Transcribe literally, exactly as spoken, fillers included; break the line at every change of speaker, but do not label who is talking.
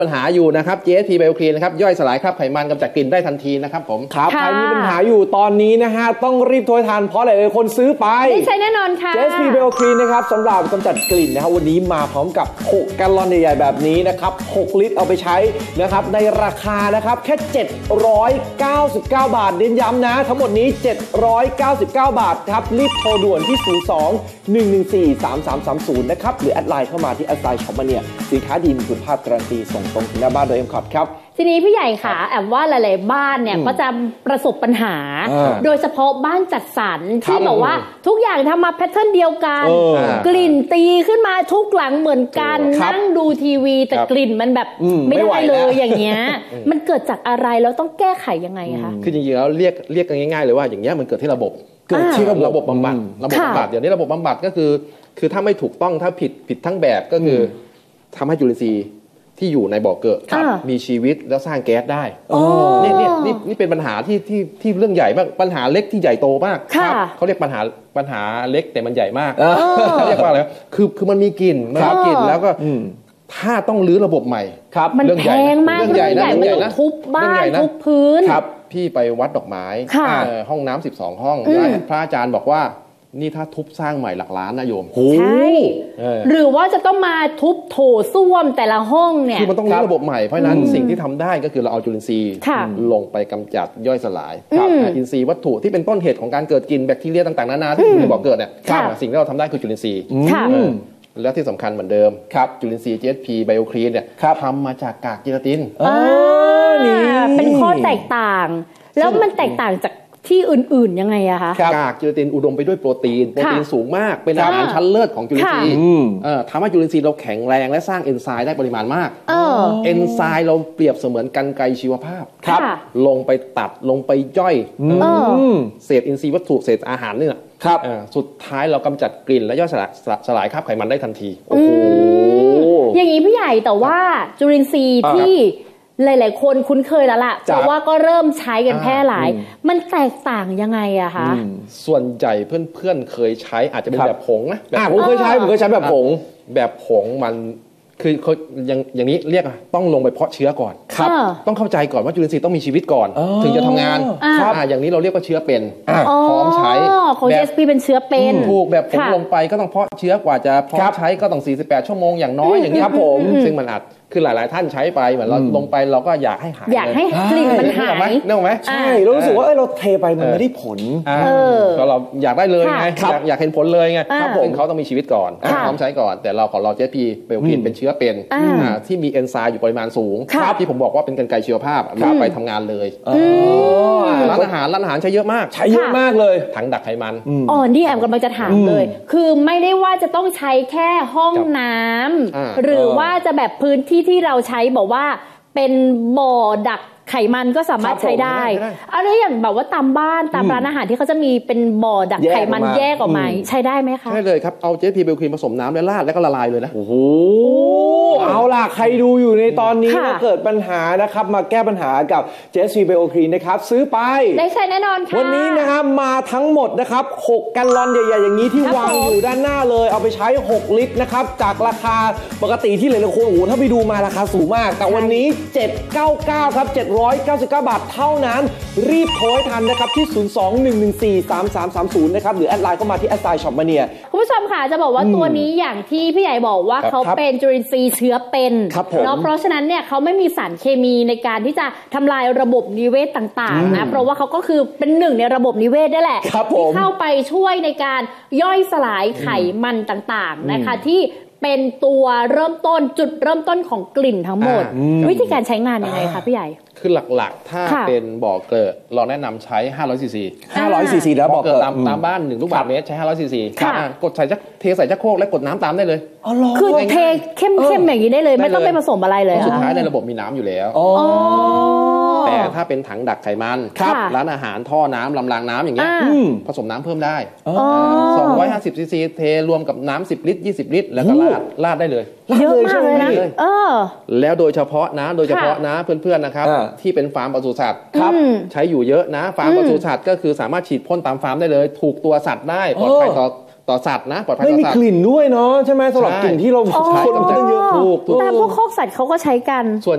ปัญหาอยู่นะครับ จี เอส พี BioClean นะครับย่อยสลายคราบไขมันกำจัดกลิ่นได้ทันทีนะครับผม
ครับใครมีปัญหาอยู่ตอนนี้นะฮะต้องรีบโทรทานเพราะหลายๆคนซื้อไป
ได้ใช้แน่นอนค่ะ
จี เอส พี BioClean นะครับสำหรับกำจัดกลิ่นนะครับวันนี้มาพร้อมกับหกแกลลอนใหญ่ๆแบบนี้นะครับหกลิตรเอาไปใช้นะครับในราคานะครับแค่เจ็ดร้อยเก้าสิบเก้าบาทเน้นย้ำนะทั้งหมดนี้เจ็ดร้อยเก้าสิบเก้าบาทครับรีบโทรด่วนที่ศูนย์ สอง หนึ่ง หนึ่ง สี่ สาม สาม สาม ศูนย์นะครับหรือแอดไลน์เข้ามาที่แอดไซน์ช็อปมาเนี่ยสินค้าดีมีคุณภาพการันตีส่งตรงถึงหน้าบ้านโดย เอ็ม คอร์ด ครับ
ทีนี้พี่ใหญ่ค่ะแอบว่าหลายๆบ้านเนี่ยก็จะประสบปัญหาโดยเฉพาะบ้านจัดสรรที่บอกว่าทุกอย่างทำมาแพทเทิร์นเดียวกันกลิ่นตีขึ้นมาทุกหลังเหมือนกันนั่งดูทีวีแต่กลิ่นมันแบบไม่ได้เลยอย่างเงี้ยมันเกิดจากอะไรแล้วต้องแก้ไขยังไงคะ
คือจริงๆแล้วเรียกเรียกกันง่ายๆเลยว่าอย่างเงี้ยมันเกิดที่ระบบเกิดที่ระบบบำบัดระบบบำบัดเดี๋ยวนี้ระบบบำบัดก็คือคือถ้าไม่ถูกต้องถ้าผิดผิดทั้งแบบก็คือทำให้จุลินทรีย์ที่อยู่ในบ่อเกิดมีชีวิตแล้วสร้างแก๊สได้นี่นี่นี่นี่เป็นปัญหาที่ที่ที่เรื่องใหญ่มากปัญหาเล็กที่ใหญ่โตมากเขาเรียกปัญหาปัญหาเล็กแต่มันใหญ่มากเขาเรียกว่าอะไรคือคือมันมีกลิ่นมันมีกลิ่นแล้วก็ถ้าต้องรื้อระบบใหม่
ครับมันแพงมากเรื่องใหญ่นะเรื่องใหญ่นะทุบบ้านทุบพื้น
ครับพี่ไปวัดดอกไม้ห้องน้ำสิบสองห้องพระอาจารย์บอกว่านี่ถ้าทุบสร้างใหม่หลักล้านนะโยม
ใช่หรือว่าจะต้องมาทุบโถส้วมแต่ละห้องเนี่ย
คือมันต้องรื้อระบบใหม่เพราะนั้นสิ่งที่ทำได้ก็คือเราเอาจุลินทรีย์ลงไปกำจัดย่อยสลายอินทรีย์วัตถุที่เป็นต้นเหตุของการเกิดกลิ่นแบคทีเรียต่างๆนานาที่อยู่ในบ่อเกิดเนี่ยสิ่งที่เราทำได้คือจุลินทรีย์แล้วที่สำคัญเหมือนเดิมจุลินทรีย์ จี เอส พี BioClean เนี่ยทำมาจากกากเจลาติน
เป็นข้อแตกต่างแล้วมันแตกต่างจากที่อื่นๆยังไงอะคะ
กากเจลาตินอุดมไปด้วยโปรตีนโปรตีนสูงมากเป็นอาหารชั้นเลิศของจุลินทรีย์ทำให้จุลินทรีย์เราแข็งแรงและสร้างเอนไซม์ได้ปริมาณมากเอนไซม์เราเปรียบเสมือนกรรไกรชีวภาพลงไปตัดลงไปย่อยเศษอินทรีย์วัตถุเศษอาหารนี่แหละสุดท้ายเรากำจัดกลิ่นและย่อยสลายสลายคราบไขมันได้ทันที
โอ้โหอย่างนี้พี่ใหญ่แต่ว่าจุลินทรีย์ที่หลายๆคนคุ้นเคยแล้วล่ะเพราะว่าก็เริ่มใช้กันแพร่หลายมันแตกต่างยังไงอะคะ
ส่วนใหญ่เพื่อนๆเคยใช้อาจจะเป็นแบบผงนะ
ผมเคยใช้ผมเคยใช้แบบผง
แบบผงมันคือเขาอย่างอย่างนี้เรียกต้องลงไปเพาะเชื้อก่อน
ครับ
ต้องเข้าใจก่อนว่าจุลินทรีย์ต้องมีชีวิตก่อนถึงจะทำงานครับอย่างนี้เราเรียกว่าเชื้อเป็นพร้อมใช้
ของ จี เอส พี เป็นเชื้อเป็น
ถูกแบบผงลงไปก็ต้องเพาะเชื้อกว่าจะพร้อมใช้ก็ต้องสี่สิบแปดชั่วโมงอย่างน้อยอย่างนี้ครับผมซึ่งมันอาจคือหลายๆท่านใช้ไปเหมือนเราลงไปเราก็อยากให้หาย
อยากให้กลิ่นมันหาย
นึกออกไหม
ใช่เรารู้สึกว่าเราเทไปมันไม่ได้ผล
ก็เราอยากได้เลยไงอยากเห็นผลเลยไงซึ่งเขาต้องมีชีวิตก่อนพร้อมใช้ก่อนแต่เราของเรา จี เอส พี BioClean เป็นเชื้อเป็นที่มีเอนไซม์อยู่ปริมาณสูงที่ผมบอกว่าเป็นกรรไกรชีวภาพเราไปทำงานเลยร้านอาหารร้านอาหารใช้เยอะมาก
ใช้เยอะมากเลย
ถังดักไขมัน
อ๋อนี่แอมกำลังจะถามเลยคือไม่ได้ว่าจะต้องใช้แค่ห้องน้ำหรือว่าจะแบบพื้นที่ที่เราใช้บอกว่าเป็นบ่อดักไขมันก็สามารถใช้ได้อะไรอย่างแบบว่าตามบ้านตามร้านอาหารที่เขาจะมีเป็นบ่อดักไขมันแยกออกมาใช้ได้ไหมคะ
ใช่เลยครับเอา จี เอส พี BioClean ผสมน้ำและราดแล้วก็ละลายเลยนะ
โอ้โหเอาล่ะใครดูอยู่ในตอนนี้ถ้าเกิดปัญหานะครับมาแก้ปัญหากับ จี เอส พี BioClean นะครับซื้อไป
ได้ใช้แน่นอนค่ะ
วันนี้นะครับมาทั้งหมดนะครับหกแกลลอนใหญ่ๆอย่างนี้ที่วางอยู่ด้านหน้าเลยเอาไปใช้หกลิตรนะครับจากราคาปกติที่หลายๆคนโอ้โหถ้าไปดูมาราคาสูงมากแต่วันนี้เจ็ดร้อยเก้าสิบเก้าครับเจ็ดร้อยเก้าสิบเก้าบาทเท่านั้นรีบโทรให้ทันนะครับที่ศูนย์ สอง หนึ่ง หนึ่ง สี่ สาม สาม สาม ศูนย์นะครับหรือแอดไลน์เข้ามาที่แอดไซน์ช็อปมาเนี่ย
คุณผู้ชมค่ะจะบอกว่าตัวนี้อย่างที่พี่ใหญ่บอกว่าเขาเป็นจุลินทรีย์เชื้อเป็นเนาะเพราะฉะนั้นเนี่ยเขาไม่มีสารเคมีในการที่จะทำลายระบบนิเวศต่างๆนะเพราะว่าเขาก็คือเป็นหนึ่งในระบบนิเวศได้แหละที่เข้าไปช่วยในการย่อยสลายไขมันต่างๆนะคะที่เป็นตัวเริ่มต้นจุดเริ่มต้นของกลิ่นทั้งหมดวิธีการใช้งานยังไงคะพี่ใหญ่
คือหลักๆถ้าเป็นบ่อเกลือเราแนะนำใช้ห้าร้อยซีซี
ห้าร้อยซีซีแล้วบ่อเกลือ
ตามตามบ้านหนึ่งลูกบาศก์เมตรใช้ห้าร้อยซีซีกดใส่จักเทใส่จักโครกและกดน้ำตามได้เลย
คือเทเข้มๆอย่างนี้ได้เลยไม่ต้องไปผสมอะไรเลย
สุดท้ายในระบบมีน้ำอยู่แล้วแต่ถ้าเป็นถังดักไขมันร้านอาหารท่อน้ำลำรางน้ำอย่างเงี้ยผสมน้ำเพิ่มได้สองร้อยห้าสิบซีซีเทรวมกับน้ำสิบลิตรยี่สิบลิตรแล้วก็ราดราดได้เลย
เยอะมากเลยนะ
แล้วโดยเฉพาะนะโดยเฉพาะนะเพื่อนๆนะครับที่เป็นฟาร์มปศุสัตว์ใช้อยู่เยอะนะฟาร์มปศุสัตว์ก็คือสามารถฉีดพ่นตามฟาร์มได้เลยถูกตัวสัตว์ได้ปลอดภัยต่อต่อสัตว์นะปลอดภัยต่อสัตว์
ไม่มีกลิ่นด้วยเนาะใช่ไหมสำหรับกลิ่นที่เรา
ใช้กันเยอะถูกแต่พวกคอกสัตว์เขาก็ใช้กัน
ส่วน